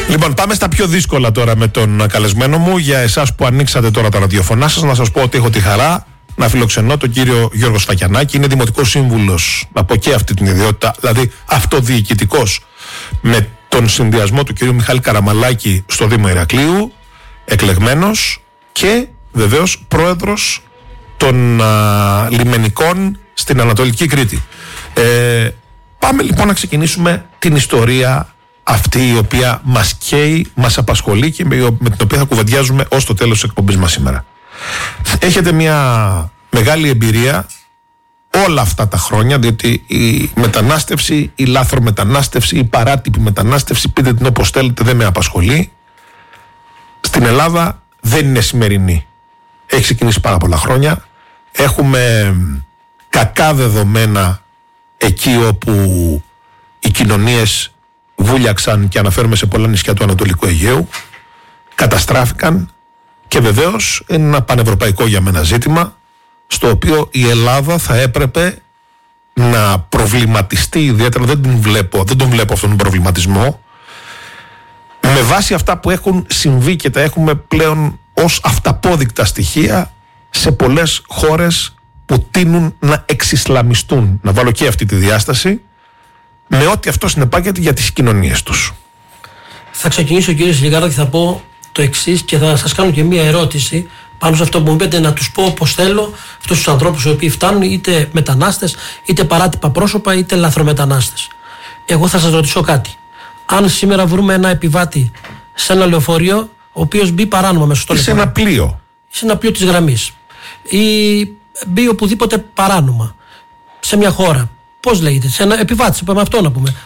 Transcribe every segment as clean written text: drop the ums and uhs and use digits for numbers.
Λοιπόν, πάμε στα πιο δύσκολα τώρα με τον καλεσμένο μου. Για εσάς που ανοίξατε τώρα τα ραδιοφωνά σας, να σας πω ότι έχω τη χαρά να φιλοξενώ τον κύριο Γιώργο Σφακιανάκη. Είναι δημοτικός σύμβουλος, από και αυτή την ιδιότητα, δηλαδή αυτοδιοικητικός, με τον συνδυασμό του κυρίου Μιχάλη Καραμαλάκη στο Δήμο Ηρακλείου, εκλεγμένος και βεβαίως πρόεδρος των λιμενικών στην Ανατολική Κρήτη. Πάμε λοιπόν να ξεκινήσουμε την ιστορία αυτή η οποία μας καίει, μας απασχολεί και με την οποία θα κουβεντιάζουμε ως το τέλος της εκπομπής μας σήμερα. Έχετε μια μεγάλη εμπειρία όλα αυτά τα χρόνια, διότι η μετανάστευση, η λάθρομετανάστευση, η παράτυπη μετανάστευση, πείτε την όπως θέλετε, δεν με απασχολεί. Στην Ελλάδα δεν είναι σημερινή. Έχει ξεκινήσει πάρα πολλά χρόνια. Έχουμε κακά δεδομένα εκεί όπου οι κοινωνίες βούλιαξαν, και αναφέρομαι σε πολλά νησιά του Ανατολικού Αιγαίου, καταστράφηκαν, και βεβαίως είναι ένα πανευρωπαϊκό για μένα ζήτημα, στο οποίο η Ελλάδα θα έπρεπε να προβληματιστεί ιδιαίτερα. Δεν τον βλέπω αυτόν τον προβληματισμό, με βάση αυτά που έχουν συμβεί και τα έχουμε πλέον ως αυταπόδεικτα στοιχεία σε πολλές χώρες που τείνουν να εξισλαμιστούν. Να βάλω και αυτή τη διάσταση, με ό,τι αυτό συνεπάγεται για τις κοινωνίες τους. Θα ξεκινήσω, κύριε Σιλιγάρδο, και θα πω το εξής, και θα σας κάνω και μία ερώτηση πάνω σε αυτό που μου είπατε, να τους πω όπως θέλω αυτούς τους ανθρώπους οι οποίοι φτάνουν, είτε μετανάστες, είτε παράτυπα πρόσωπα, είτε λαθρομετανάστες. Εγώ θα σας ρωτήσω κάτι. Αν σήμερα βρούμε ένα επιβάτη σε ένα λεωφορείο, ο οποίος μπει παράνομα μέσα στο λεωφορείο, σε ένα πλοίο, σε ένα πλοίο της γραμμής, ή μπει οπουδήποτε παράνομα σε μια χώρα, πώς λέγεται, σε ένα επιβάτη, είπαμε αυτό να πούμε.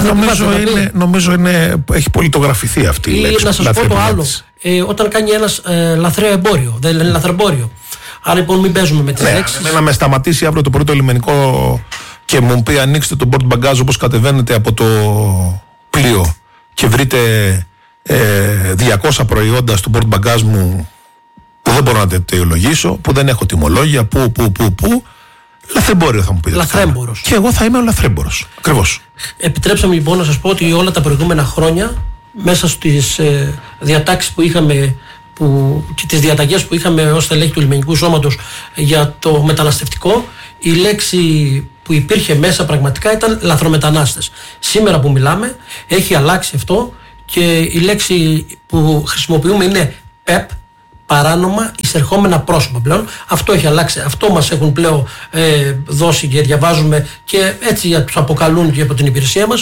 Νομίζω έχει πολιτογραφηθεί αυτή η λέξη. Ή να σας πω το άλλο, όταν κάνει ένας λαθρέο εμπόριο, δεν λένε λαθρεμπόριο. Άρα λοιπόν μην παίζουμε με τις λέξεις. Να με σταματήσει αύριο το πρωί το λιμενικό και μου πει ανοίξτε το port bagage όπως κατεβαίνετε από το πλοίο και βρείτε 200 προϊόντα στο port bagage μου που δεν μπορώ να τα τελειολογήσω, που δεν έχω τιμολόγια, που. Λαθρεμπόριο θα μου πείτε. Λαθρέμπορος. Και εγώ θα είμαι ο λαθρέμπορος. Ακριβώς. Επιτρέψτε μου λοιπόν να σας πω ότι όλα τα προηγούμενα χρόνια, μέσα στις διατάξεις που είχαμε και τις διαταγές που είχαμε ως στελέχη του Λιμενικού Σώματος για το μεταναστευτικό, η λέξη που υπήρχε μέσα πραγματικά ήταν λαθρομετανάστες. Σήμερα που μιλάμε έχει αλλάξει αυτό και η λέξη που χρησιμοποιούμε είναι ΠΕΠ, παράνομα εισερχόμενα πρόσωπα πλέον. Αυτό έχει αλλάξει, αυτό μας έχουν πλέον δώσει και διαβάζουμε, και έτσι τους αποκαλούν και από την υπηρεσία μας.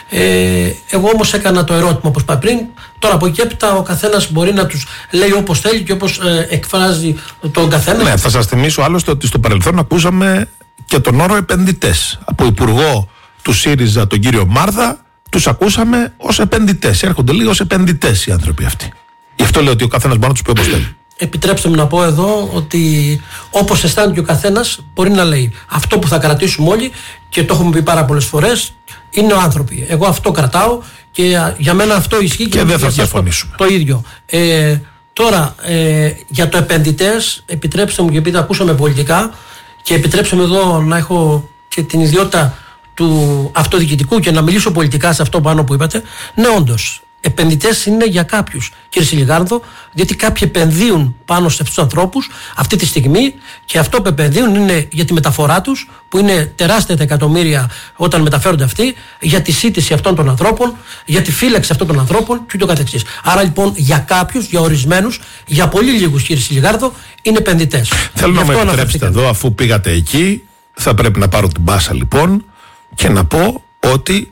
Εγώ όμως έκανα το ερώτημα όπως είπα πριν. Τώρα από εκεί έπειτα ο καθένας μπορεί να τους λέει όπως θέλει και όπως εκφράζει τον καθένα. Ναι, θα σας θυμίσω άλλωστε ότι στο παρελθόν ακούσαμε και τον όρο επενδυτές. Από υπουργό του ΣΥΡΙΖΑ τον κύριο Μάρδα τους ακούσαμε ως επενδυτές. Έρχονται λίγο ως επενδυτές οι άνθρωποι αυτοί. Γι' αυτό λέω ότι ο καθένας μπορεί να τους πει όπως θέλει. Επιτρέψτε μου να πω εδώ ότι όπως αισθάνεται ο καθένας μπορεί να λέει. Αυτό που θα κρατήσουμε όλοι, και το έχουμε πει πάρα πολλές φορές, είναι ο άνθρωποι. Εγώ αυτό κρατάω και για μένα αυτό ισχύει και δεν θα διαφωνήσουμε. Το ίδιο. Τώρα, για το επενδυτές, επιτρέψτε μου, και επειδή ακούσαμε πολιτικά, και επιτρέψτε μου εδώ να έχω και την ιδιότητα του αυτοδιοικητικού και να μιλήσω πολιτικά σε αυτό πάνω που είπατε. Ναι, όντως. Επενδυτές είναι για κάποιους, κύριε Σιλιγάρδο, διότι κάποιοι επενδύουν πάνω σε αυτούς τους ανθρώπους αυτή τη στιγμή, και αυτό που επενδύουν είναι για τη μεταφορά τους, που είναι τεράστια τα εκατομμύρια όταν μεταφέρονται αυτοί, για τη σύντηση αυτών των ανθρώπων, για τη φύλαξη αυτών των ανθρώπων και ούτω καθεξής. Άρα λοιπόν για κάποιους, για ορισμένους, για πολύ λίγους, κύριε Σιλιγάρδο, είναι επενδυτές. Θέλω να με επιτρέψετε εδώ, αφού πήγατε εκεί, θα πρέπει να πάρω την μπάσα λοιπόν και να πω ότι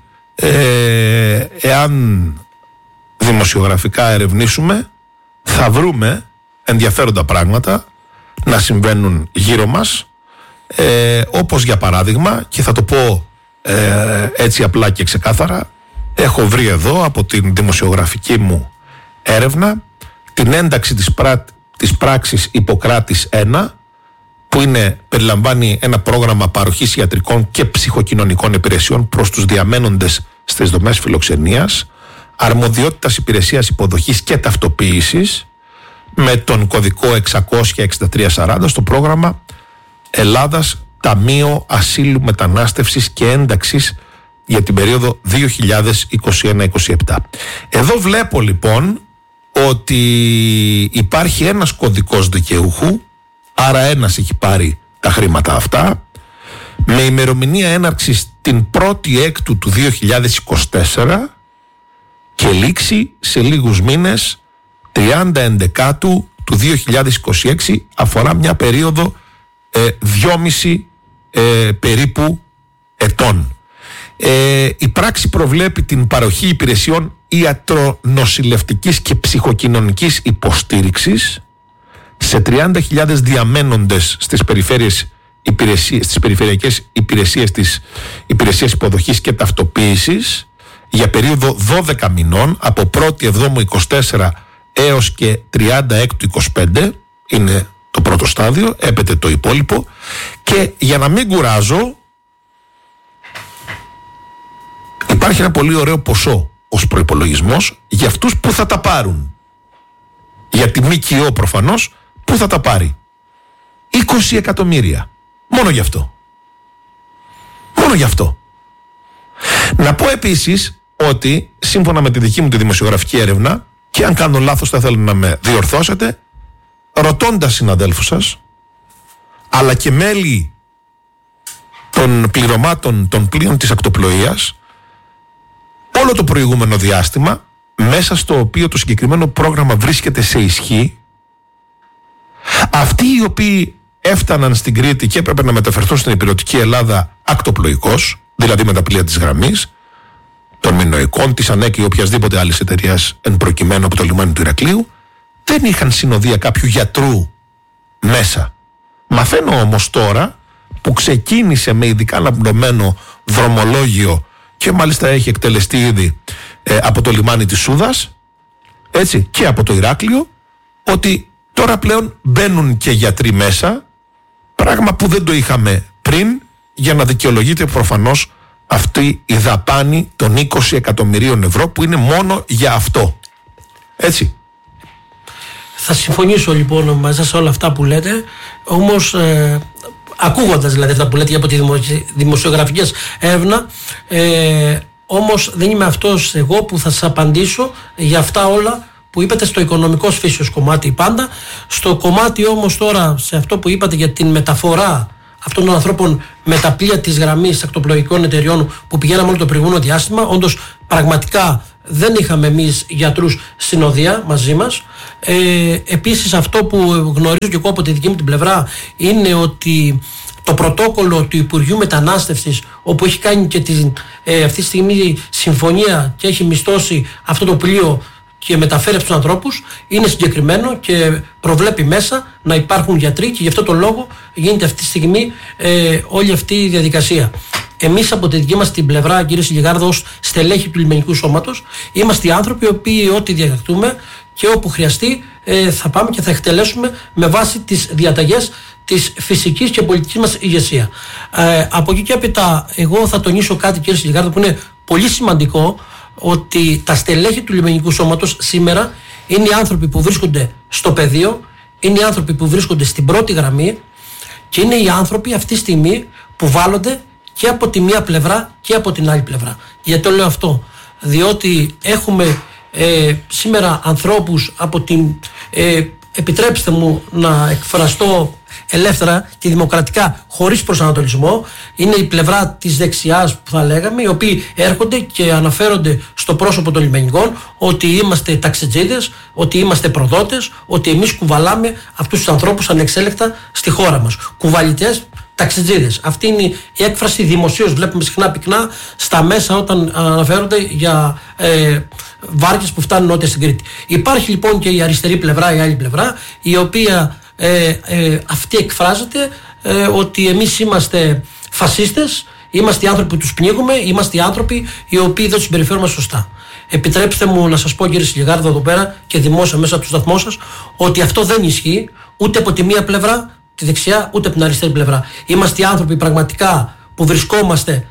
εάν δημοσιογραφικά ερευνήσουμε, θα βρούμε ενδιαφέροντα πράγματα να συμβαίνουν γύρω μας, όπως για παράδειγμα, και θα το πω έτσι απλά και ξεκάθαρα, έχω βρει εδώ από την δημοσιογραφική μου έρευνα την ένταξη της πράξης Ιπποκράτης 1, που περιλαμβάνει ένα πρόγραμμα παροχής ιατρικών και ψυχοκοινωνικών υπηρεσιών προς τους διαμένοντες στις δομές φιλοξενίας, αρμοδιότητας υπηρεσίας υποδοχής και ταυτοποίησης, με τον κωδικό 66340 στο πρόγραμμα Ελλάδας Ταμείο Ασύλου, Μετανάστευσης και Ένταξης για την περίοδο 2021-2027. Εδώ βλέπω λοιπόν ότι υπάρχει ένας κωδικός δικαιούχου, άρα ένας έχει πάρει τα χρήματα αυτά, με ημερομηνία έναρξης την 1η Έκτου του 2024 και λήξη σε λίγους μήνες 30 Ενδεκάτου του 2026, αφορά μια περίοδο 2,5 περίπου ετών. Η πράξη προβλέπει την παροχή υπηρεσιών ιατρονοσηλευτικής και ψυχοκοινωνικής υποστήριξης σε 30.000 διαμένοντες στις περιφερειακές υπηρεσίες της υπηρεσίας υποδοχής και ταυτοποίησης για περίοδο 12 μηνών από 1η Εβδόμου 24 έως και 36 είναι το πρώτο στάδιο, έπεται το υπόλοιπο. Και για να μην κουράζω, υπάρχει ένα πολύ ωραίο ποσό ως προϋπολογισμός για αυτούς που θα τα πάρουν. Για τη ΜΚΟ προφανώς που θα τα πάρει. 20 εκατομμύρια. Μόνο γι' αυτό. Μόνο γι' αυτό. Να πω επίσης ότι σύμφωνα με τη δική μου τη δημοσιογραφική έρευνα, και αν κάνω λάθος θα θέλω να με διορθώσετε, ρωτώντας συναδέλφους σας αλλά και μέλη των πληρωμάτων των πλοίων της ακτοπλοείας, όλο το προηγούμενο διάστημα μέσα στο οποίο το συγκεκριμένο πρόγραμμα βρίσκεται σε ισχύ, αυτοί οι οποίοι έφταναν στην Κρήτη και έπρεπε να μεταφερθούν στην υπηρετική Ελλάδα ακτοπλοϊκώς, δηλαδή με τα πλοία της γραμμής, των Μινοικών, της ΑΝΕΚ ή οποιασδήποτε άλλης εταιρείας εν προκειμένου από το λιμάνι του Ηρακλείου, δεν είχαν συνοδεία κάποιου γιατρού μέσα. Μαθαίνω όμως τώρα που ξεκίνησε με ειδικά αναπληρωμένο δρομολόγιο και μάλιστα έχει εκτελεστεί ήδη από το λιμάνι της Σούδας, έτσι, και από το Ηράκλειο, ότι τώρα πλέον μπαίνουν και γιατροί μέσα, πράγμα που δεν το είχαμε πριν, για να δικαιολογείται προφανώς αυτή η δαπάνη των 20 εκατομμυρίων ευρώ που είναι μόνο για αυτό. Έτσι. Θα συμφωνήσω λοιπόν μαζί σε όλα αυτά που λέτε, όμως ακούγοντας δηλαδή αυτά που λέτε από τη δημοσιογραφική έρευνα, όμως δεν είμαι αυτός εγώ που θα σας απαντήσω για αυτά όλα που είπατε στο οικονομικό φύσεως κομμάτι πάντα. Στο κομμάτι όμως τώρα, σε αυτό που είπατε για την μεταφορά αυτών των ανθρώπων με τα πλοία της γραμμής ακτοπλοϊκών εταιριών που πηγαίναμε όλο το προηγούμενο διάστημα, όντως πραγματικά δεν είχαμε εμείς γιατρούς συνοδεία μαζί μας. Επίσης αυτό που γνωρίζω και εγώ από τη δική μου την πλευρά είναι ότι το πρωτόκολλο του Υπουργείου Μετανάστευσης, όπου έχει κάνει και αυτή τη στιγμή συμφωνία και έχει μισθώσει αυτό το πλοίο και μεταφέρει τους ανθρώπους, είναι συγκεκριμένο και προβλέπει μέσα να υπάρχουν γιατροί και γι' αυτό το λόγο γίνεται αυτή τη στιγμή όλη αυτή η διαδικασία. Εμείς από τη δική μας την πλευρά, κύριε Σιλιγάρδο, ως στελέχη του λιμενικού σώματος, είμαστε οι άνθρωποι οι οποίοι ό,τι διατακτούμε και όπου χρειαστεί θα πάμε και θα εκτελέσουμε με βάση τις διαταγές της φυσικής και πολιτικής μας ηγεσία. Από εκεί και έπειτα εγώ θα τονίσω κάτι, κύριε Σιλιγάρδο, που είναι πολύ σημαντικό, ότι τα στελέχη του λιμενικού σώματος σήμερα είναι οι άνθρωποι που βρίσκονται στο πεδίο, είναι οι άνθρωποι που βρίσκονται στην πρώτη γραμμή και είναι οι άνθρωποι αυτή τη στιγμή που βάλλονται και από τη μία πλευρά και από την άλλη πλευρά. Γιατί το λέω αυτό? Διότι έχουμε σήμερα ανθρώπους από την... επιτρέψτε μου να εκφραστώ ελεύθερα και δημοκρατικά, χωρίς προσανατολισμό, είναι η πλευρά της δεξιάς που θα λέγαμε, οι οποίοι έρχονται και αναφέρονται στο πρόσωπο των λιμενικών ότι είμαστε ταξιτζίδες, ότι είμαστε προδότες, ότι εμείς κουβαλάμε αυτούς τους ανθρώπους ανεξέλεκτα στη χώρα μας. Κουβαλητές, ταξιτζίδες. Αυτή είναι η έκφραση δημοσίως, βλέπουμε συχνά πυκνά στα μέσα όταν αναφέρονται για βάρκες που φτάνουν νότια στην Κρήτη. Υπάρχει λοιπόν και η αριστερή πλευρά, η άλλη πλευρά, η οποία αυτή εκφράζεται ότι εμείς είμαστε φασίστες, είμαστε οι άνθρωποι που τους πνίγουμε, είμαστε οι άνθρωποι οι οποίοι δεν τους συμπεριφέρουμε σωστά. Επιτρέψτε μου να σας πω, κύριε Σιλιγάρδο, εδώ πέρα και δημόσια μέσα από το σταθμό σας, ότι αυτό δεν ισχύει ούτε από τη μία πλευρά, τη δεξιά, ούτε από την αριστερή πλευρά. Είμαστε οι άνθρωποι πραγματικά που βρισκόμαστε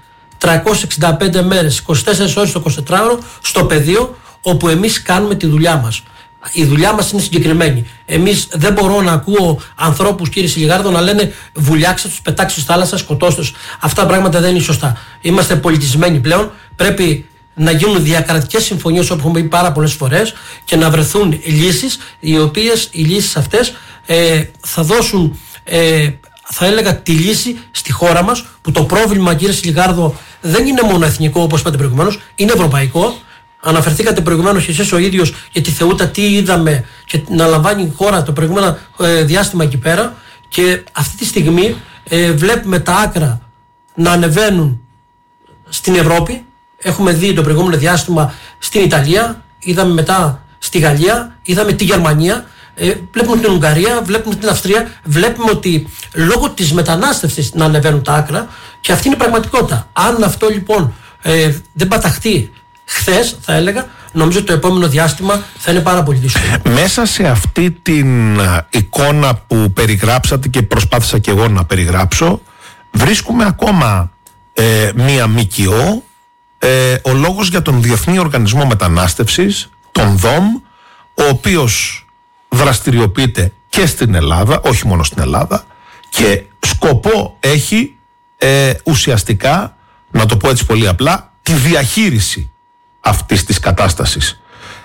365 μέρες, 24 ώρες το 24ωρο στο πεδίο, όπου εμείς κάνουμε τη δουλειά μας. Η δουλειά μας είναι συγκεκριμένη. Εμείς δεν μπορώ να ακούω ανθρώπους, κύριε Σιλιγάρδο, να λένε βουλιάξτε τους, πετάξτε στη θάλασσα, σκοτώστε τους. Αυτά τα πράγματα δεν είναι σωστά. Είμαστε πολιτισμένοι πλέον. Πρέπει να γίνουν διακρατικές συμφωνίες, όπως έχουμε πει πάρα πολλές φορές, και να βρεθούν λύσεις, οι οποίες οι λύσεις αυτές θα δώσουν, θα έλεγα, τη λύση στη χώρα μας, που το πρόβλημα, κύριε Σιλιγάρδο, δεν είναι μόνο εθνικό, όπως είπατε προηγουμένως, είναι ευρωπαϊκό. Αναφερθήκατε προηγουμένως εσείς ο ίδιος για τη Θεούτα, τι είδαμε και να λαμβάνει η χώρα το προηγούμενο διάστημα εκεί πέρα, και αυτή τη στιγμή βλέπουμε τα άκρα να ανεβαίνουν στην Ευρώπη. Έχουμε δει το προηγούμενο διάστημα στην Ιταλία, είδαμε μετά στη Γαλλία, είδαμε τη Γερμανία, βλέπουμε την Ουγγαρία, βλέπουμε την Αυστρία, βλέπουμε ότι λόγω της μετανάστευσης να ανεβαίνουν τα άκρα, και αυτή είναι η πραγματικότητα. Αν αυτό λοιπόν δεν παταχτεί χθες, θα έλεγα, νομίζω ότι το επόμενο διάστημα θα είναι πάρα πολύ δύσκολο. Μέσα σε αυτή την εικόνα που περιγράψατε και προσπάθησα και εγώ να περιγράψω, βρίσκουμε ακόμα μία ΜΚΟ, ο λόγος για τον Διεθνή Οργανισμό Μετανάστευσης, τον ΔΟΜ, ο οποίος δραστηριοποιείται και στην Ελλάδα, όχι μόνο στην Ελλάδα, και σκοπό έχει ουσιαστικά, να το πω έτσι πολύ απλά, τη διαχείριση αυτής της κατάστασης.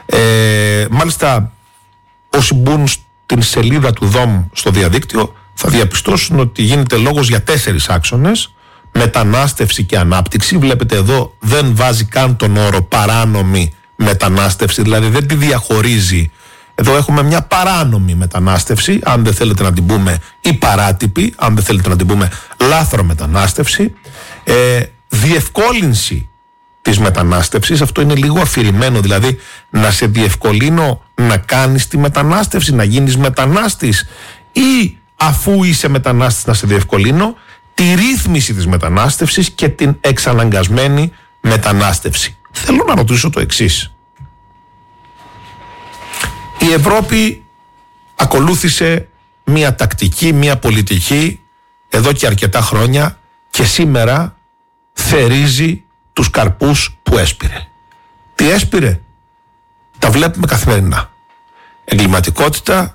Μάλιστα, όσοι μπουν στην σελίδα του ΔΟΜ στο διαδίκτυο θα διαπιστώσουν ότι γίνεται λόγος για 4 άξονες: μετανάστευση και ανάπτυξη. Βλέπετε εδώ δεν βάζει καν τον όρο παράνομη μετανάστευση, δηλαδή δεν τη διαχωρίζει. Εδώ έχουμε μια παράνομη μετανάστευση, αν δεν θέλετε να την πούμε, ή παράτυπη, αν δεν θέλετε να την πούμε λάθρο μετανάστευση. Διευκόλυνση της μετανάστευσης, αυτό είναι λίγο αφηρημένο, δηλαδή να σε διευκολύνω να κάνεις τη μετανάστευση, να γίνεις μετανάστης, ή αφού είσαι μετανάστης να σε διευκολύνω τη ρύθμιση της μετανάστευσης και την εξαναγκασμένη μετανάστευση. Θέλω να ρωτήσω το εξής. Η Ευρώπη ακολούθησε μια τακτική, μια πολιτική εδώ και αρκετά χρόνια, και σήμερα θερίζει τους καρπούς που έσπηρε. Τι έσπηρε? Τα βλέπουμε καθημερινά. Εγκληματικότητα,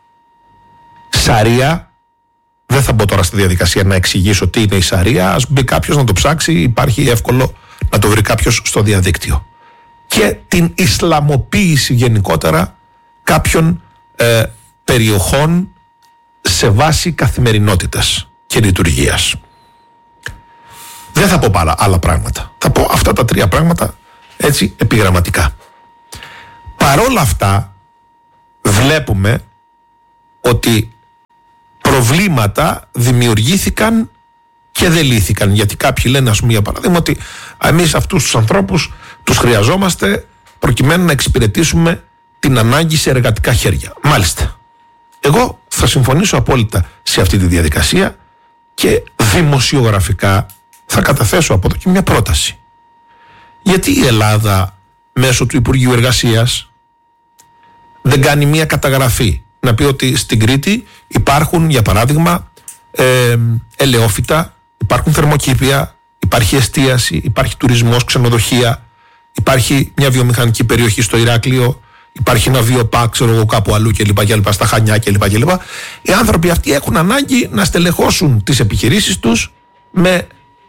σαρία. Δεν θα μπω τώρα στη διαδικασία να εξηγήσω τι είναι η σαρία. Ας μπει κάποιος να το ψάξει, υπάρχει εύκολο να το βρει κάποιος στο διαδίκτυο. Και την Ισλαμοποίηση γενικότερα κάποιων περιοχών σε βάση καθημερινότητας και λειτουργίας. Δεν θα πω άλλα πράγματα. Θα πω αυτά τα 3 πράγματα έτσι επιγραμματικά. Παρόλα αυτά βλέπουμε ότι προβλήματα δημιουργήθηκαν και δεν λύθηκαν. Γιατί κάποιοι λένε, ας πούμε για παράδειγμα, ότι εμείς αυτούς τους ανθρώπους τους χρειαζόμαστε προκειμένου να εξυπηρετήσουμε την ανάγκη σε εργατικά χέρια. Μάλιστα. Εγώ θα συμφωνήσω απόλυτα σε αυτή τη διαδικασία και δημοσιογραφικά θα καταθέσω από εδώ και μια πρόταση. Γιατί η Ελλάδα μέσω του Υπουργείου Εργασίας δεν κάνει μια καταγραφή, να πει ότι στην Κρήτη υπάρχουν, για παράδειγμα, ελαιόφυτα, υπάρχουν θερμοκήπια, υπάρχει εστίαση, υπάρχει τουρισμός, ξενοδοχεία, υπάρχει μια βιομηχανική περιοχή στο Ηράκλειο, υπάρχει ένα βιοπάκ, ξέρω εγώ, κάπου αλλού κλπ. Στα Χανιά κλπ. Οι άνθρωποι αυτοί έχουν ανάγκη να στελεχώσουν τις επιχειρήσεις τους με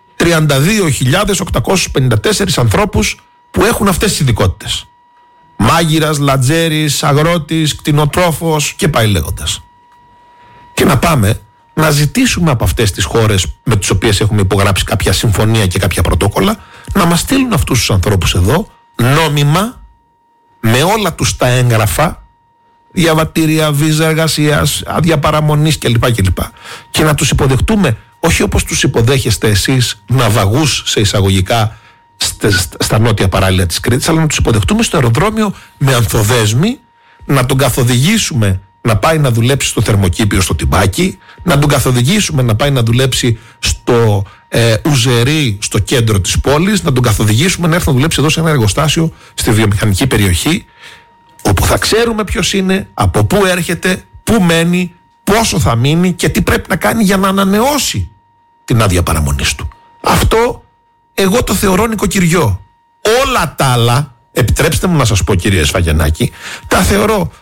32.854 ανθρώπους που έχουν αυτές τις ειδικότητες. Μάγειρας, λατζέρης, αγρότης, κτηνοτρόφος και πάει λέγοντας. Και να πάμε να ζητήσουμε από αυτές τις χώρες με τις οποίες έχουμε υπογράψει κάποια συμφωνία και κάποια πρωτόκολλα να μας στείλουν αυτούς τους ανθρώπους εδώ νόμιμα, με όλα τους τα έγγραφα, διαβατήρια, βίζα εργασίας, άδεια παραμονής κλπ. Και να τους υποδεχτούμε, όχι όπως τους υποδέχεστε εσείς ναυαγούς σε εισαγωγικά στα νότια παράλια της Κρήτης, αλλά να τους υποδεχτούμε στο αεροδρόμιο με ανθοδέσμη, να τον καθοδηγήσουμε να πάει να δουλέψει στο θερμοκήπιο στο Τιμπάκι, να τον καθοδηγήσουμε να πάει να δουλέψει στο Ουζερί, στο κέντρο της πόλης, να τον καθοδηγήσουμε να έρθει να δουλέψει εδώ σε ένα εργοστάσιο στη βιομηχανική περιοχή, όπου θα ξέρουμε ποιος είναι, από πού έρχεται, πού μένει, πόσο θα μείνει και τι πρέπει να κάνει για να ανανεώσει την άδεια παραμονής του. Αυτό εγώ το θεωρώ νοικοκυριό. Όλα τα άλλα, επιτρέψτε μου να σας πω, κύριε Σφαγιανάκη, τα θεωρώ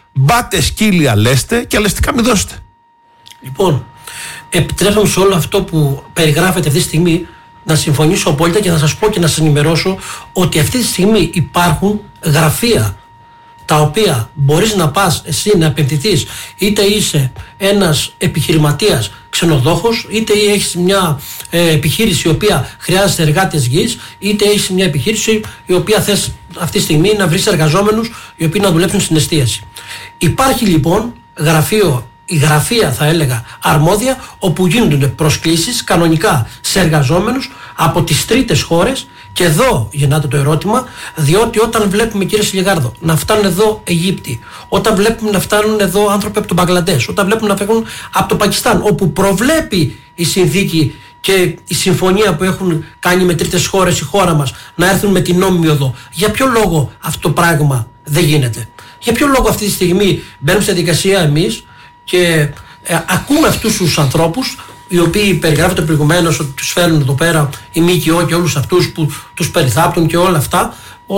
Μπάτε σκύλια λέστε και αλεστικά μην δώσετε. Λοιπόν, επιτρέψτε μου σε όλο αυτό που περιγράφεται αυτή τη στιγμή να συμφωνήσω απόλυτα και να σας πω και να σας ενημερώσω ότι αυτή τη στιγμή υπάρχουν γραφεία τα οποία μπορείς να πας εσύ να επενδυθείς, είτε είσαι ένας επιχειρηματίας ξενοδόχος, είτε έχεις μια επιχείρηση η οποία χρειάζεται εργάτες γης, είτε έχεις μια επιχείρηση η οποία θες αυτή τη στιγμή να βρεις εργαζόμενους οι οποίοι να δουλέψουν στην εστίαση. Υπάρχει λοιπόν γραφείο, η γραφεία θα έλεγα αρμόδια, όπου γίνονται προσκλήσεις κανονικά σε εργαζόμενους από τις τρίτες χώρες. Και εδώ γεννάται το ερώτημα, διότι όταν βλέπουμε, κύριε Σιλιγάρδο, να φτάνουν εδώ Αιγύπτιοι, όταν βλέπουμε να φτάνουν εδώ άνθρωποι από τον Μπαγκλαντές, όταν βλέπουμε να φεύγουν από το Πακιστάν, όπου προβλέπει η συνθήκη και η συμφωνία που έχουν κάνει με τρίτες χώρες η χώρα μας να έρθουν με την νόμιμη οδό, για ποιο λόγο αυτό το πράγμα δεν γίνεται? Για ποιο λόγο αυτή τη στιγμή μπαίνουμε σε διαδικασία εμείς και ακούμε αυτούς τους ανθρώπους, οι οποίοι περιγράφονται προηγουμένως ότι τους φέρνουν εδώ πέρα οι ΜΚΟ και όλους αυτούς που τους περιθάπτουν και όλα αυτά,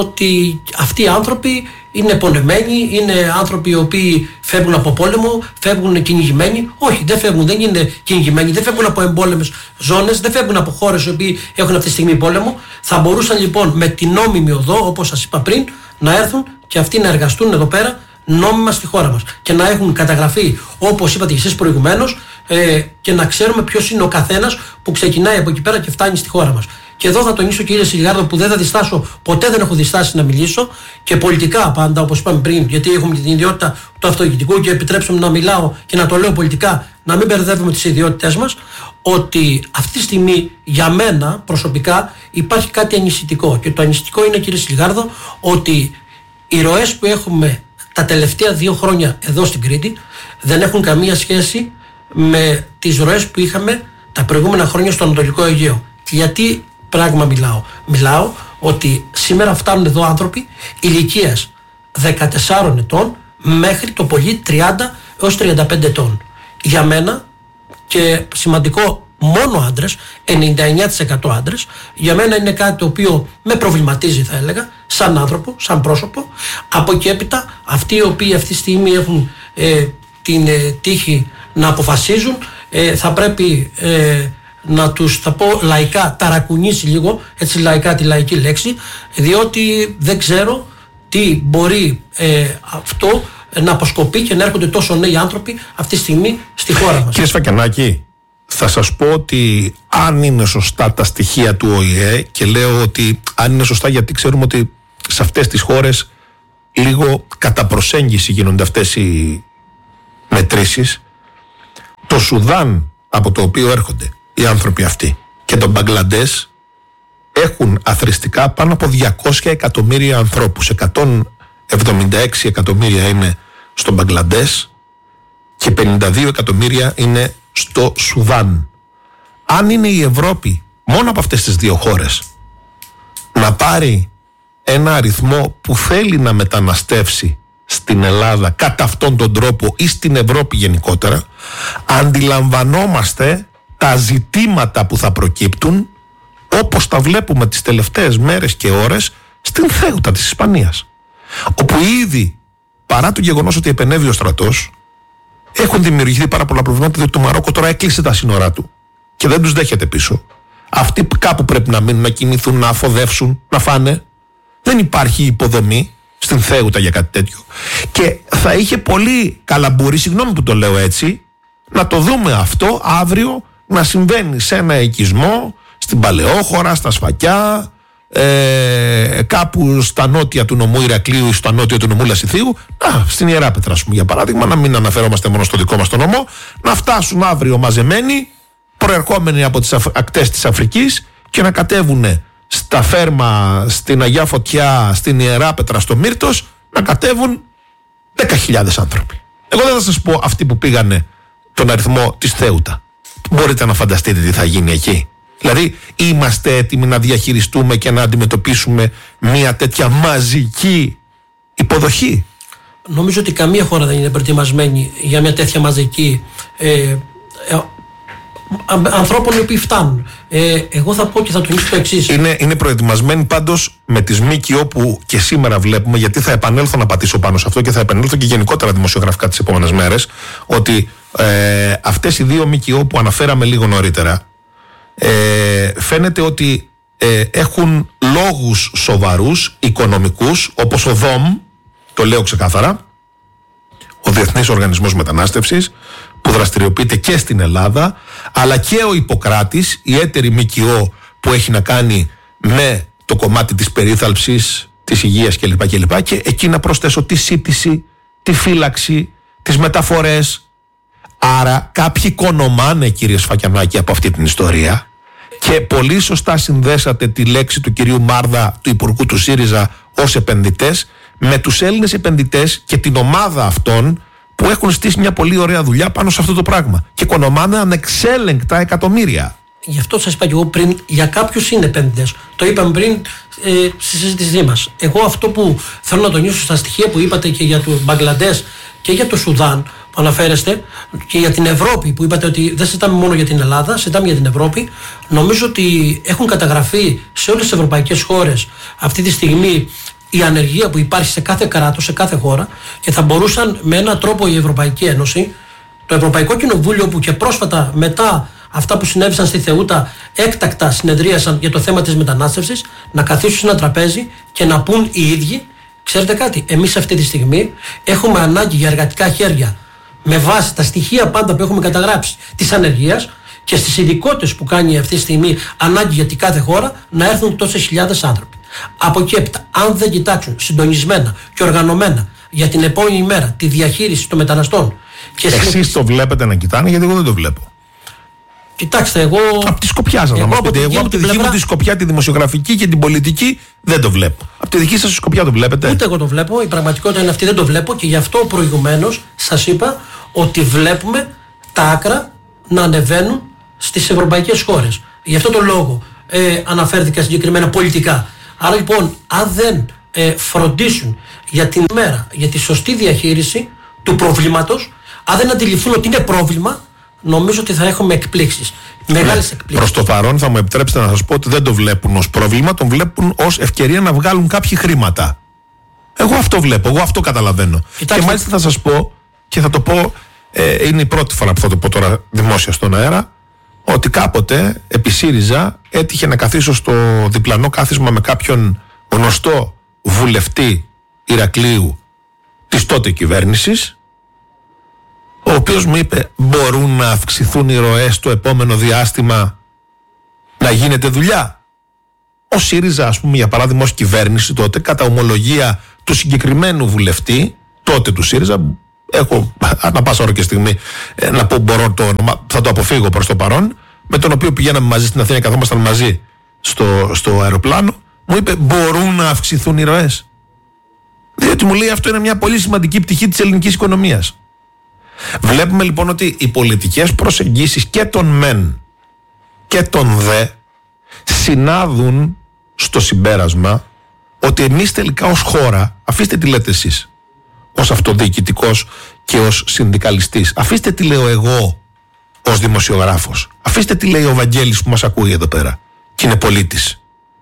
ότι αυτοί οι άνθρωποι είναι πονεμένοι, είναι άνθρωποι οι οποίοι φεύγουν από πόλεμο, φεύγουν κυνηγημένοι. Όχι, δεν φεύγουν, δεν είναι κυνηγημένοι, δεν φεύγουν από εμπόλεμες ζώνες, δεν φεύγουν από χώρες οι οποίοι έχουν αυτή τη στιγμή πόλεμο. Θα μπορούσαν λοιπόν με την νόμιμη οδό, όπως σας είπα πριν, να έρθουν και αυτοί να εργαστούν εδώ πέρα νόμιμα στη χώρα μας και να έχουν καταγραφεί, όπως είπατε και εσείς προηγουμένως, και να ξέρουμε ποιος είναι ο καθένας που ξεκινάει από εκεί πέρα και φτάνει στη χώρα μας. Και εδώ θα τονίσω, κύριε Σιλιγάρδο, που δεν θα διστάσω, ποτέ δεν έχω διστάσει να μιλήσω και πολιτικά πάντα, όπως είπαμε πριν, γιατί έχουμε την ιδιότητα του αυτοδιοικητικού και επιτρέψτε μου να μιλάω και να το λέω πολιτικά, να μην μπερδεύουμε τις ιδιότητές μας, ότι αυτή τη στιγμή για μένα προσωπικά υπάρχει κάτι ανησυχητικό. Και το ανησυχητικό είναι, κύριε Σιλιγάρδο, ότι οι ροές που έχουμε τα τελευταία 2 χρόνια εδώ στην Κρήτη δεν έχουν καμία σχέση με τις ροές που είχαμε τα προηγούμενα χρόνια στο Ανατολικό Αιγαίο. Γιατί πράγμα μιλάω? Μιλάω ότι σήμερα φτάνουν εδώ άνθρωποι ηλικίας 14 ετών μέχρι το πολύ 30 έως 35 ετών. Για μένα, και σημαντικό, μόνο άντρες, 99% άντρες, για μένα είναι κάτι το οποίο με προβληματίζει, θα έλεγα, σαν άνθρωπο, σαν πρόσωπο. Από εκεί έπειτα, αυτοί οι οποίοι αυτή τη στιγμή έχουν την τύχη να αποφασίζουν, θα πρέπει να τους, θα πω λαϊκά, ταρακουνήσει λίγο, έτσι λαϊκά τη λαϊκή λέξη, διότι δεν ξέρω τι μπορεί αυτό να αποσκοπεί και να έρχονται τόσο νέοι άνθρωποι αυτή τη στιγμή στη χώρα μας. Κύριε Σφακιανάκη, θα σας πω ότι αν είναι σωστά τα στοιχεία του ΟΗΕ, και λέω ότι αν είναι σωστά γιατί ξέρουμε ότι σε αυτές τις χώρες λίγο κατά προσέγγιση γίνονται αυτές οι μετρήσεις, το Σουδάν από το οποίο έρχονται οι άνθρωποι αυτοί και το Μπαγκλαντές έχουν αθροιστικά πάνω από 200 εκατομμύρια ανθρώπους. 176 εκατομμύρια είναι στο Μπαγκλαντές και 52 εκατομμύρια είναι στο Σουδάν. Αν είναι η Ευρώπη μόνο από αυτές τις 2 χώρες να πάρει ένα αριθμό που θέλει να μεταναστεύσει στην Ελλάδα κατά αυτόν τον τρόπο ή στην Ευρώπη γενικότερα, αντιλαμβανόμαστε τα ζητήματα που θα προκύπτουν, όπως τα βλέπουμε τις τελευταίες μέρες και ώρες στην Θέουτα της Ισπανίας, όπου ήδη, παρά το γεγονός ότι επενέβη ο στρατός, έχουν δημιουργηθεί πάρα πολλά προβλήματα, διότι το Μαρόκο τώρα έκλεισε τα σύνορά του και δεν τους δέχεται πίσω. Αυτοί κάπου πρέπει να μείνουν, να κινηθούν, να αφοδεύσουν, να φάνε. Δεν υπάρχει υποδομή στην Θέουτα για κάτι τέτοιο. Και θα είχε πολύ καλαμπούρι, συγγνώμη που το λέω έτσι, να το δούμε αυτό αύριο να συμβαίνει σε ένα οικισμό, στην Παλαιόχώρα, στα Σφακιά, κάπου στα νότια του νομού Ηρακλείου ή στα νότια του νομού Λασιθίου, στην Ιεράπετρα, ας πούμε, για παράδειγμα, να μην αναφερόμαστε μόνο στο δικό μας το νομό, να φτάσουν αύριο μαζεμένοι, προερχόμενοι από τις ακτές της Αφρικής και να κατέβουν στα Φέρμα, στην Αγιά Φωτιά, στην Ιεράπετρα, στο Μύρτος, να κατέβουν 10.000 άνθρωποι. Εγώ δεν θα σας πω αυτοί που πήγανε τον αριθμό της Θέουτα. Μπορείτε να φανταστείτε τι θα γίνει εκεί? Δηλαδή, είμαστε έτοιμοι να διαχειριστούμε και να αντιμετωπίσουμε μια τέτοια μαζική υποδοχή? Νομίζω ότι καμία χώρα δεν είναι προετοιμασμένη για μια τέτοια μαζική ανθρώπων οι οποίοι φτάνουν. Εγώ θα πω και θα τονίσω το εξής. Είναι προετοιμασμένοι πάντως με τις ΜΚΟ που και σήμερα βλέπουμε, γιατί θα επανέλθω να πατήσω πάνω σε αυτό και θα επανέλθω και γενικότερα δημοσιογραφικά τις επόμενες μέρες, ότι αυτές οι δύο ΜΚΟ που αναφέραμε λίγο νωρίτερα, φαίνεται ότι έχουν λόγους σοβαρούς, οικονομικούς, όπως ο ΔΟΜ, το λέω ξεκάθαρα, ο Διεθνής Οργανισμός Μετανάστευσης, που δραστηριοποιείται και στην Ελλάδα, αλλά και ο Ιπποκράτης, η έτερη ΜΚΟ που έχει να κάνει με το κομμάτι της περίθαλψης, της υγείας κλπ. Και εκεί να προσθέσω τη σύντηση, τη φύλαξη, τις μεταφορές. Άρα κάποιοι κονομάνε, κύριε Σφακιανάκη, από αυτή την ιστορία, και πολύ σωστά συνδέσατε τη λέξη του κυρίου Μάρδα, του Υπουργού του ΣΥΡΙΖΑ, ως επενδυτές, με τους Έλληνες επενδυτές και την ομάδα αυτών που έχουν στήσει μια πολύ ωραία δουλειά πάνω σε αυτό το πράγμα και κονομάνε ανεξέλεγκτα εκατομμύρια. Γι' αυτό σας είπα και εγώ πριν, για κάποιους είναι επενδυτές. Το είπαμε πριν στη συζήτησή μας. Εγώ αυτό που θέλω να τονίσω στα στοιχεία που είπατε και για το Μπαγκλαντές και για το Σουδάν που αναφέρεστε, και για την Ευρώπη που είπατε ότι δεν συζητάμε μόνο για την Ελλάδα, συζητάμε για την Ευρώπη, νομίζω ότι έχουν καταγραφεί σε όλες τις ευρωπαϊκές χώρες αυτή τη στιγμή η ανεργία που υπάρχει σε κάθε κράτος, σε κάθε χώρα, και θα μπορούσαν με έναν τρόπο η Ευρωπαϊκή Ένωση, το Ευρωπαϊκό Κοινοβούλιο, που και πρόσφατα μετά αυτά που συνέβησαν στη Θεούτα έκτακτα συνεδρίασαν για το θέμα της μετανάστευσης, να καθίσουν σε ένα τραπέζι και να πούν οι ίδιοι, ξέρετε κάτι, εμείς αυτή τη στιγμή έχουμε ανάγκη για εργατικά χέρια με βάση τα στοιχεία πάντα που έχουμε καταγράψει της ανεργίας και στις ειδικότητες που κάνει αυτή τη στιγμή ανάγκη για την κάθε χώρα, να έρθουν τόσες χιλιάδες άνθρωποι. Από εκεί έπειτα, αν δεν κοιτάξουν συντονισμένα και οργανωμένα για την επόμενη μέρα τη διαχείριση των μεταναστών. Εσείς το βλέπετε να κοιτάνε, γιατί εγώ δεν το βλέπω. Κοιτάξτε, εγώ. Από τη σκοπιά σας να μας πείτε. Εγώ από τη δική μου τη σκοπιά, τη δημοσιογραφική και την πολιτική, δεν το βλέπω. Από τη δική σας σκοπιά το βλέπετε? Ούτε εγώ το βλέπω. Η πραγματικότητα είναι αυτή, δεν το βλέπω, και γι' αυτό προηγουμένως σας είπα ότι βλέπουμε τα άκρα να ανεβαίνουν στις ευρωπαϊκές χώρες. Γι' αυτό το λόγο αναφέρθηκα συγκεκριμένα πολιτικά. Άρα λοιπόν, αν δεν φροντίσουν για την μέρα, για τη σωστή διαχείριση του προβλήματος, αν δεν αντιληφθούν ότι είναι πρόβλημα, νομίζω ότι θα έχουμε εκπλήξεις. Μεγάλες εκπλήξεις. Προς το παρόν θα μου επιτρέψετε να σας πω ότι δεν το βλέπουν ως πρόβλημα, τον βλέπουν ως ευκαιρία να βγάλουν κάποιοι χρήματα. Εγώ αυτό βλέπω, εγώ αυτό καταλαβαίνω. Κοιτάξτε. Και μάλιστα θα σας πω, και θα το πω, είναι η πρώτη φορά που θα το πω τώρα δημόσια στον αέρα, ότι κάποτε επί ΣΥΡΙΖΑ έτυχε να καθίσω στο διπλανό κάθισμα με κάποιον γνωστό βουλευτή Ηρακλείου της τότε κυβέρνησης, ο οποίος μου είπε, μπορούν να αυξηθούν οι ροές το επόμενο διάστημα, να γίνεται δουλειά? Ο ΣΥΡΙΖΑ, ας πούμε, για παράδειγμα, ως κυβέρνηση τότε, κατά ομολογία του συγκεκριμένου βουλευτή τότε του ΣΥΡΙΖΑ, έχω ανά πάσα ώρα και στιγμή να πω, μπορώ θα το αποφύγω προς το παρόν, με τον οποίο πηγαίναμε μαζί στην Αθήνα, καθόμασταν μαζί στο αεροπλάνο, μου είπε, μπορούν να αυξηθούν οι ροές? Διότι μου λέει, αυτό είναι μια πολύ σημαντική πτυχή της ελληνικής οικονομίας. Βλέπουμε λοιπόν ότι οι πολιτικές προσεγγίσεις και των μεν και των δε συνάδουν στο συμπέρασμα ότι εμείς τελικά ως χώρα, αφήστε τι λέτε εσείς ως αυτοδιοικητικός και ως συνδικαλιστής, αφήστε τι λέω εγώ ως δημοσιογράφος, αφήστε τι λέει ο Βαγγέλης που μας ακούει εδώ πέρα και είναι πολίτης.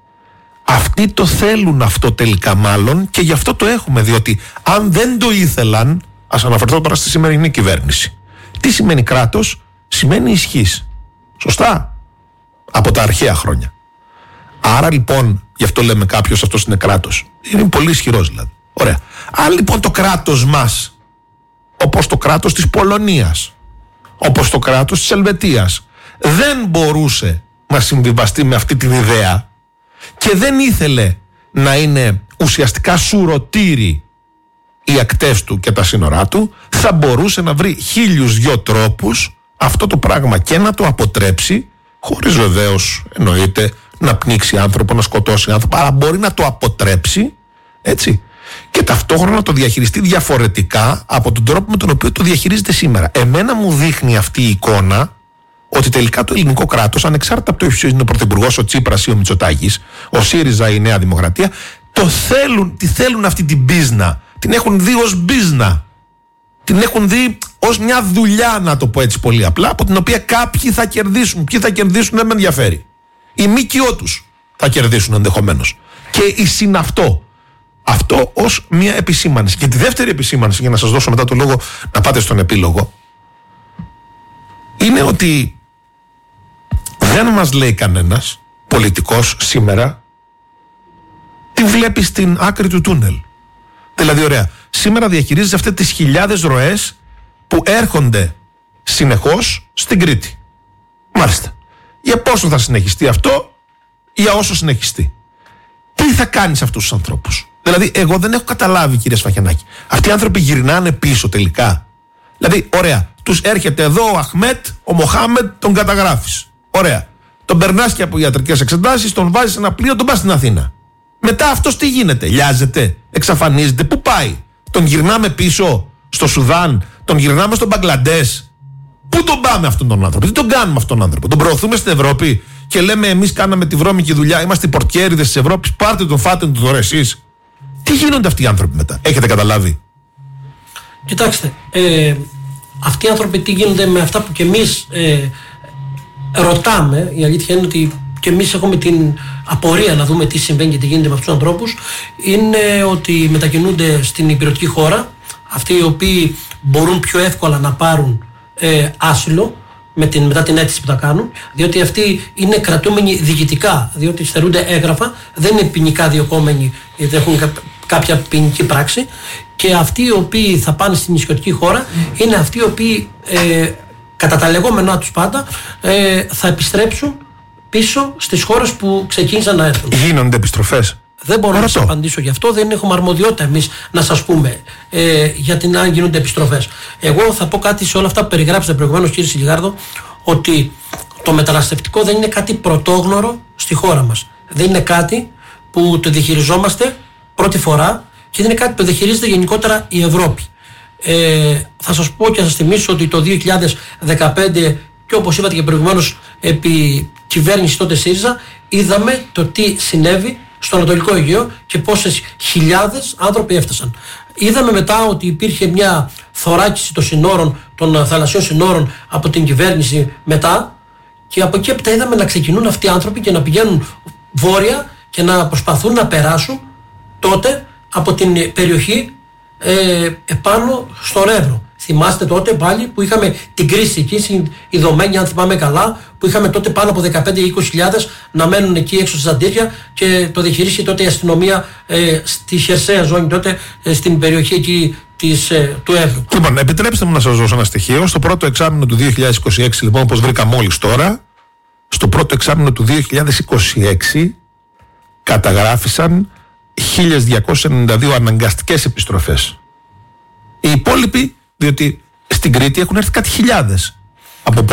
Αυτοί το θέλουν αυτό τελικά μάλλον, και γι' αυτό το έχουμε, διότι αν δεν το ήθελαν, ας αναφερθώ τώρα στη σημερινή κυβέρνηση. Τι σημαίνει κράτος? Σημαίνει ισχύς. Σωστά? Από τα αρχαία χρόνια. Άρα λοιπόν, γι' αυτό λέμε κάποιος αυτός είναι κράτος. Είναι πολύ ισχυρός δηλαδή. Ωραία. Αν λοιπόν το κράτος μας, όπως το κράτος της Πολωνίας, όπως το κράτος της Ελβετίας, δεν μπορούσε να συμβιβαστεί με αυτή την ιδέα και δεν ήθελε να είναι ουσιαστικά σουρωτήρι οι ακτές του και τα σύνορά του, θα μπορούσε να βρει 1002 τρόπους αυτό το πράγμα και να το αποτρέψει, χωρίς βεβαίως εννοείται να πνίξει άνθρωπο, να σκοτώσει άνθρωπο, αλλά μπορεί να το αποτρέψει, έτσι, και ταυτόχρονα να το διαχειριστεί διαφορετικά από τον τρόπο με τον οποίο το διαχειρίζεται σήμερα. Εμένα μου δείχνει αυτή η εικόνα ότι τελικά το ελληνικό κράτος, ανεξάρτητα από το ποιος είναι ο πρωθυπουργός, ο Τσίπρας ή ο Μητσοτάκης, ο ΣΥΡΙΖΑ ή η Νέα Δημοκρατία, τη θέλουν αυτή την μπίζνα. Την έχουν δει ως μπίζνα. Την έχουν δει ως μια δουλειά, να το πω έτσι πολύ απλά, από την οποία κάποιοι θα κερδίσουν. Ποιοι θα κερδίσουν δεν με ενδιαφέρει. Οι ΜΚΟ τους θα κερδίσουν ενδεχομένως. Και η συναυτό. Αυτό ως μια επισήμανση. Και τη δεύτερη επισήμανση, για να σας δώσω μετά το λόγο να πάτε στον επίλογο, είναι ότι δεν μας λέει κανένας πολιτικός σήμερα τι βλέπει στην άκρη του τούνελ. Δηλαδή, ωραία, σήμερα διαχειρίζεσαι αυτές τις χιλιάδες ροές που έρχονται συνεχώς στην Κρήτη. Μάλιστα. Για πόσο θα συνεχιστεί αυτό, για όσο συνεχιστεί. Τι θα κάνει σε αυτούς τους ανθρώπους? Δηλαδή, εγώ δεν έχω καταλάβει, κύριε Σφακιανάκη. Αυτοί οι άνθρωποι γυρνάνε πίσω τελικά? Δηλαδή, ωραία, τους έρχεται εδώ ο Αχμέτ, ο Μοχάμετ, τον καταγράφεις. Ωραία. Τον περνάς και από ιατρικές εξετάσεις, τον βάζεις σε ένα πλοίο, τον πας στην Αθήνα. Μετά αυτός τι γίνεται? Λιάζεται, εξαφανίζεται, πού πάει? Τον γυρνάμε πίσω στο Σουδάν, τον γυρνάμε στο Μπαγκλαντές? Πού τον πάμε αυτόν τον άνθρωπο? Τι τον κάνουμε αυτόν τον άνθρωπο? Τον προωθούμε στην Ευρώπη και λέμε εμείς κάναμε τη βρώμικη δουλειά, είμαστε οι πορτιέριδες της Ευρώπης, πάρτε τον, φάτε τον τώρα εσείς? Τι γίνονται αυτοί οι άνθρωποι μετά? Έχετε καταλάβει? Κοιτάξτε, αυτοί οι άνθρωποι τι γίνονται με αυτά που κι εμείς ρωτάμε. Η αλήθεια είναι ότι και εμείς έχουμε την απορία να δούμε τι συμβαίνει και τι γίνεται με αυτούς τους ανθρώπους. Είναι ότι μετακινούνται στην υπηρετική χώρα, αυτοί οι οποίοι μπορούν πιο εύκολα να πάρουν άσυλο μετά την αίτηση που τα κάνουν, διότι αυτοί είναι κρατούμενοι διοικητικά, διότι στερούνται έγγραφα, δεν είναι ποινικά διωκόμενοι, γιατί έχουν κάποια ποινική πράξη, και αυτοί οι οποίοι θα πάνε στην νησιωτική χώρα είναι αυτοί οι οποίοι κατά τα λεγόμενά τους πάντα θα επιστρέψουν πίσω στις χώρες που ξεκίνησαν να έρθουν. Γίνονται επιστροφές? Δεν μπορώ να σας απαντήσω γι' αυτό, δεν έχουμε αρμοδιότητα εμείς να σας πούμε γιατί αν γίνονται επιστροφές. Εγώ θα πω κάτι σε όλα αυτά που περιγράψατε προηγουμένως, κύριε Σιλιγάρδο, ότι το μεταναστευτικό δεν είναι κάτι πρωτόγνωρο στη χώρα μας. Δεν είναι κάτι που το διαχειριζόμαστε πρώτη φορά και δεν είναι κάτι που το διαχειρίζεται γενικότερα η Ευρώπη. Θα σας πω και θα σας θυμίσω ότι το 2015, και όπως είπατε και προηγουμένως, επί κυβέρνηση τότε ΣΥΡΙΖΑ, είδαμε το τι συνέβη στο Ανατολικό Αιγαίο και πόσες χιλιάδες άνθρωποι έφτασαν. Είδαμε μετά ότι υπήρχε μια θωράκιση των συνόρων, των θαλασσιών συνόρων από την κυβέρνηση μετά, και από εκεί έπειτα είδαμε να ξεκινούν αυτοί οι άνθρωποι και να πηγαίνουν βόρεια και να προσπαθούν να περάσουν τότε από την περιοχή επάνω στον Εύρο. Θυμάστε τότε πάλι που είχαμε την κρίση εκεί, η Δωμένη, αν θυμάμαι καλά, που είχαμε τότε πάνω από 15-20.000 να μένουν εκεί έξω στα Ζαντήρια και το διαχειρίστηκε τότε η αστυνομία στη χερσαία ζώνη τότε, στην περιοχή εκεί του Εύρου. Λοιπόν, επιτρέψτε μου να σας δώσω ένα στοιχείο. Στο πρώτο εξάμηνο του 2026, λοιπόν, όπως βρήκα μόλις τώρα, στο πρώτο εξάμηνο του 2026 καταγράφησαν 1.292 αναγκαστικές επιστροφές. Οι υπόλοιποι, διότι στην Κρήτη έχουν έρθει κάτι χιλιάδες από